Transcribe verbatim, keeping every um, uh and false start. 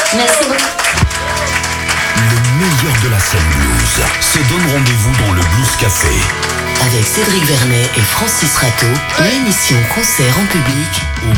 Merci beaucoup. Le meilleur de la scène blues se donne rendez-vous dans le Blues Café. Avec Cédric Vernet et Francis Rateau, l'émission concert en public Au